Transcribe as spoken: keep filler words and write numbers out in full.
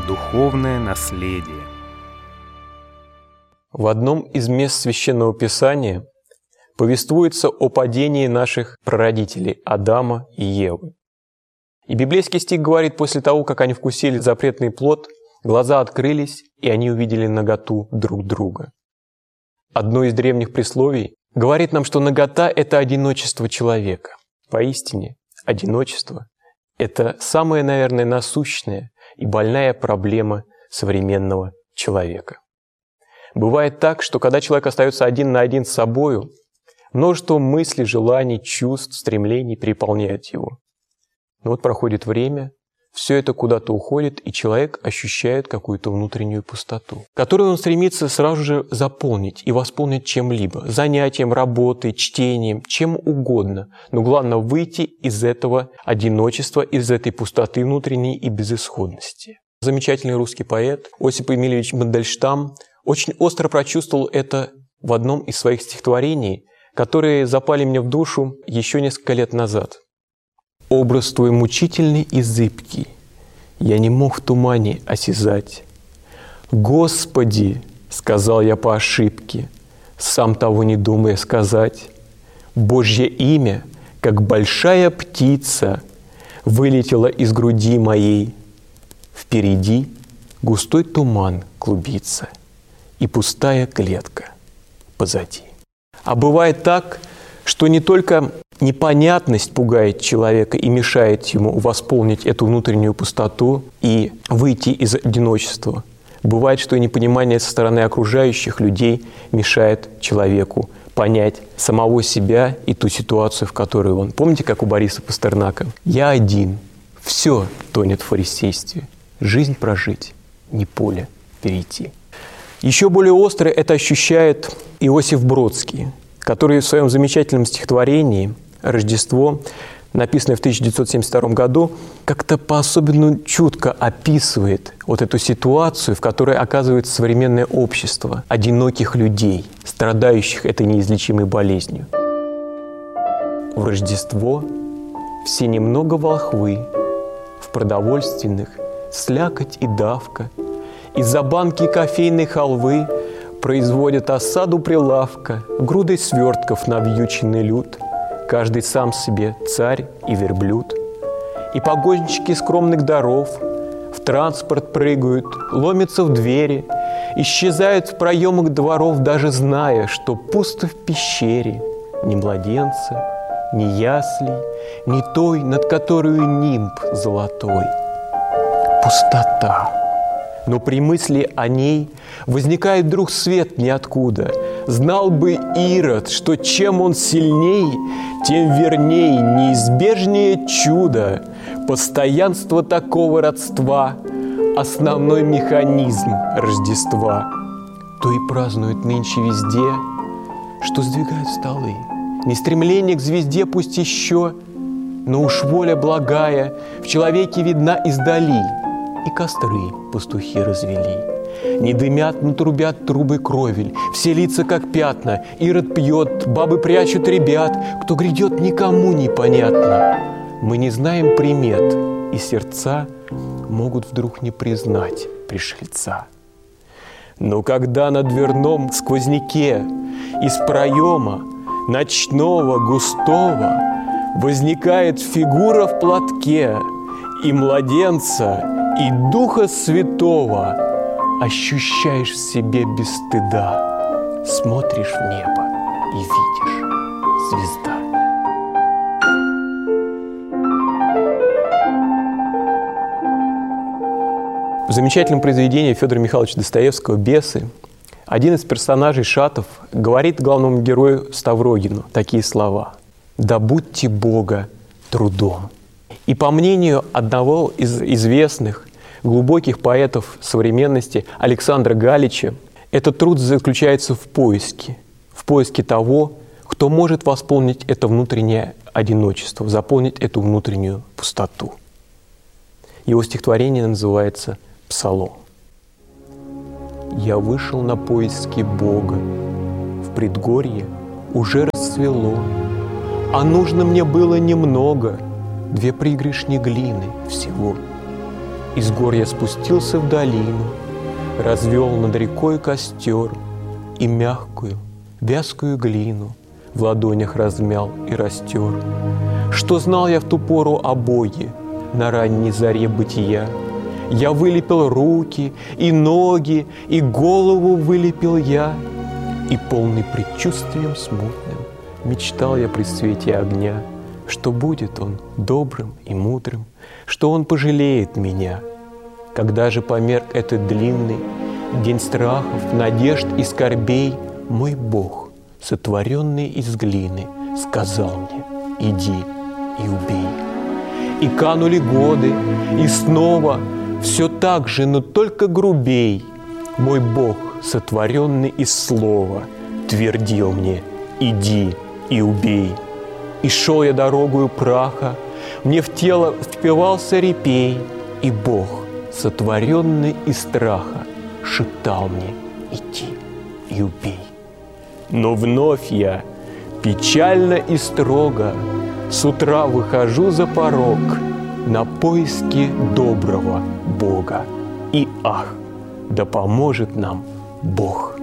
духовное наследие. В одном из мест Священного Писания повествуется о падении наших прародителей Адама и Евы. И библейский стих говорит: после того, как они вкусили запретный плод, глаза открылись, и они увидели наготу друг друга. Одно из древних присловий говорит нам, что нагота – это одиночество человека. Поистине, одиночество – это самая, наверное, насущная и больная проблема современного человека. Бывает так, что когда человек остается один на один с собою, множество мыслей, желаний, чувств, стремлений переполняют его. Но вот проходит время, все это куда-то уходит, и человек ощущает какую-то внутреннюю пустоту, которую он стремится сразу же заполнить и восполнить чем-либо, занятием, работой, чтением, чем угодно. Но главное выйти из этого одиночества, из этой пустоты внутренней и безысходности. Замечательный русский поэт Осип Емельевич Мандельштам очень остро прочувствовал это в одном из своих стихотворений, которые запали мне в душу еще несколько лет назад. «Образ твой мучительный и зыбкий, я не мог в тумане осязать. Господи, — сказал я по ошибке, сам того не думая сказать, Божье имя, как большая птица, вылетело из груди моей. Впереди густой туман клубится, и пустая клетка позади». А бывает так, что не только непонятность пугает человека и мешает ему восполнить эту внутреннюю пустоту и выйти из одиночества. Бывает, что и непонимание со стороны окружающих людей мешает человеку понять самого себя и ту ситуацию, в которой он. Помните, как у Бориса Пастернака? «Я один, все тонет в фарисействе, жизнь прожить, не поле перейти». Еще более остро это ощущает Иосиф Бродский, который в своем замечательном стихотворении «Рождество», написанное в тысяча девятьсот семьдесят втором году, как-то по-особенному чутко описывает вот эту ситуацию, в которой оказывается современное общество одиноких людей, страдающих этой неизлечимой болезнью. В Рождество все немного волхвы, в продовольственных слякоть и давка, из-за банки кофейной халвы производят осаду прилавка, грудой свертков навьюченный люд, каждый сам себе царь и верблюд. И погонщики скромных даров в транспорт прыгают, ломятся в двери, исчезают в проемах дворов, даже зная, что пусто в пещере ни младенца, ни яслей, ни той, над которой нимб золотой. Пустота. Но при мысли о ней возникает вдруг свет ниоткуда. Знал бы Ирод, что чем он сильней, тем верней, неизбежнее чудо. Постоянство такого родства – основной механизм Рождества. То и празднуют нынче везде, что сдвигают столы. Не стремление к звезде пусть еще, но уж воля благая в человеке видна издали. И костры пастухи развели. Не дымят, но трубят трубы кровель. Все лица как пятна. Ирод пьет, бабы прячут ребят. Кто грядет, никому непонятно. Мы не знаем примет, и сердца могут вдруг не признать пришельца. Но когда на дверном сквозняке из проема ночного густого возникает фигура в платке, и младенца, и Духа Святого ощущаешь в себе без стыда, смотришь в небо и видишь звезда. В замечательном произведении Федора Михайловича Достоевского «Бесы» один из персонажей, Шатов, говорит главному герою Ставрогину такие слова: «Добудьте Бога трудом». И по мнению одного из известных глубоких поэтов современности Александра Галича, этот труд заключается в поиске, в поиске того, кто может восполнить это внутреннее одиночество, заполнить эту внутреннюю пустоту. Его стихотворение называется «Псалом». «Я вышел на поиски Бога, в предгорье уже расцвело, а нужно мне было немного, две пригоршни глины всего. Из гор я спустился в долину, развел над рекой костер и мягкую, вязкую глину в ладонях размял и растер. Что знал я в ту пору о Боге на ранней заре бытия? Я вылепил руки и ноги, и голову вылепил я, и полный предчувствием смутным мечтал я при свете огня, что будет он добрым и мудрым, что он пожалеет меня. Когда же померк этот длинный день страхов, надежд и скорбей, мой Бог, сотворенный из глины, сказал мне: иди и убей. И канули годы, и снова все так же, но только грубей. Мой Бог, сотворенный из слова, твердил мне: иди и убей. И шел я дорогою праха, мне в тело впивался репей, и Бог, сотворенный из страха, шептал мне: иди и убей. Но вновь я, печально и строго, с утра выхожу за порог на поиски доброго Бога. И ах, да поможет нам Бог!